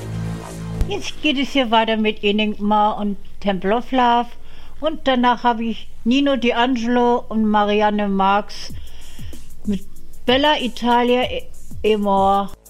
Jetzt geht es hier weiter mit Enigma und Temple of Love. Und danach habe ich Nino D'Angelo und Marianne Marx mit Bella Italia e More.